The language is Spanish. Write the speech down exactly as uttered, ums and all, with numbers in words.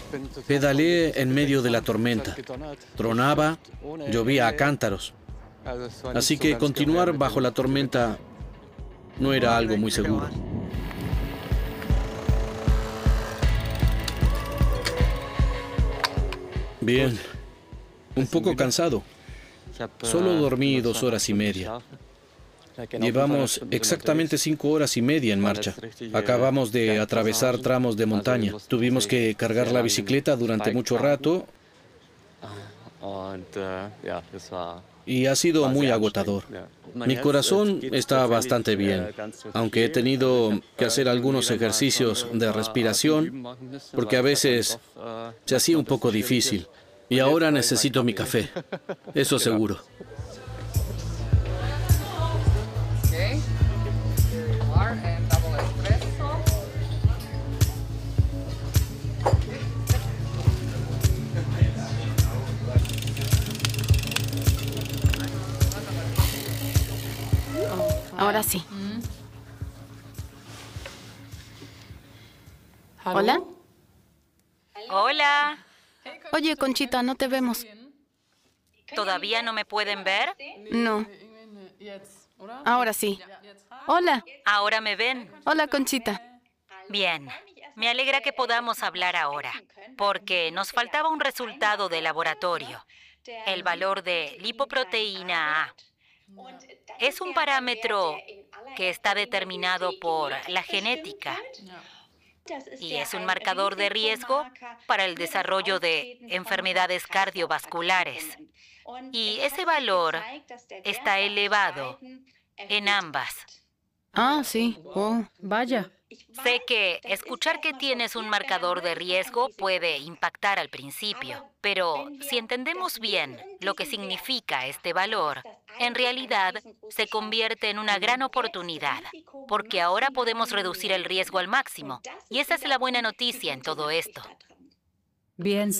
Pedaleé en medio de la tormenta. Tronaba, llovía a cántaros. Así que continuar bajo la tormenta no era algo muy seguro. Bien, un poco cansado. Solo dormí dos horas y media. Llevamos exactamente cinco horas y media en marcha. Acabamos de atravesar tramos de montaña. Tuvimos que cargar la bicicleta durante mucho rato y ha sido muy agotador. Mi corazón está bastante bien, aunque he tenido que hacer algunos ejercicios de respiración porque a veces se hacía un poco difícil. Y ahora necesito mi café, eso seguro. Ahora sí. ¿Hola? Hola. Oye, Conchita, no te vemos. ¿Todavía no me pueden ver? No. Ahora sí. Hola. ¿Ahora me ven? Hola, Conchita. Bien. Me alegra que podamos hablar ahora, porque nos faltaba un resultado de laboratorio, el valor de lipoproteína A. Es un parámetro que está determinado por la genética y es un marcador de riesgo para el desarrollo de enfermedades cardiovasculares. Y ese valor está elevado en ambas. Ah, sí. Oh, vaya. Sé que escuchar que tienes un marcador de riesgo puede impactar al principio, pero si entendemos bien lo que significa este valor, en realidad se convierte en una gran oportunidad, porque ahora podemos reducir el riesgo al máximo. Y esa es la buena noticia en todo esto. Bien.